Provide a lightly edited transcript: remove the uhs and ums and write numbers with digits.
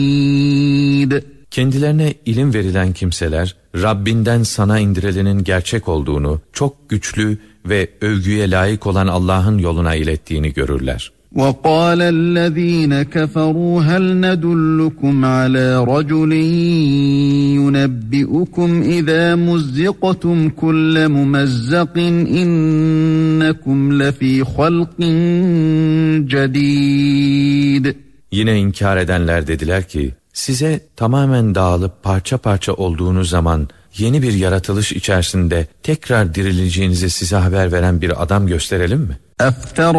Kendilerine ilim verilen kimseler, Rabbinden sana indirilenin gerçek olduğunu, çok güçlü ve övgüye layık olan Allah'ın yoluna ilettiğini görürler. وَقَالَ الَّذ۪ينَ كَفَرُوا هَلْ نَدُلُّكُمْ عَلَى رَجُلٍ يُنَبِّئُكُمْ اِذَا مُزِّقْتُمْ كُلَّ مُمَزَّقٍ اِنَّكُمْ لَف۪ي خَلْقٍ جَد۪يدٍ. Yine inkar edenler dediler ki, size tamamen dağılıp parça parça olduğunuz zaman yeni bir yaratılış içerisinde tekrar dirileceğinizi size haber veren bir adam gösterelim mi? اَفْتَرَى